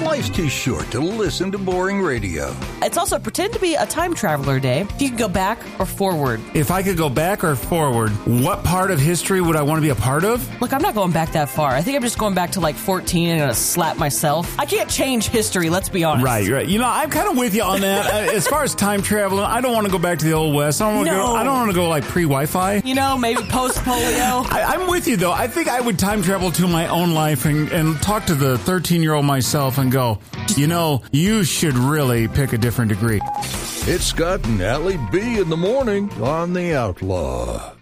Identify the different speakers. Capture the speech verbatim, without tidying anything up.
Speaker 1: Life's too short to listen to boring radio.
Speaker 2: It's also pretend to be a time traveler day. You can go back or forward.
Speaker 3: If I could go back or forward, what part of history would I want to be a part of?
Speaker 2: Look, I'm not going back that far. I think I'm just going back to like fourteen and going to slap myself. I can't change history, let's be honest.
Speaker 3: Right, right. You know, I'm kind of with you on that. Uh, as far as time traveling, I don't want to go back to the Old West. I don't want to
Speaker 2: No.
Speaker 3: go, I don't want to go like pre-Wi-Fi.
Speaker 2: You know, maybe post-polio.
Speaker 3: I, I'm with you, though. I think I would time travel to my own life and, and talk to the thirteen-year-old myself and go, you know, you should really pick a different degree.
Speaker 1: It's Scott and Allie B in the morning on The Outlaw.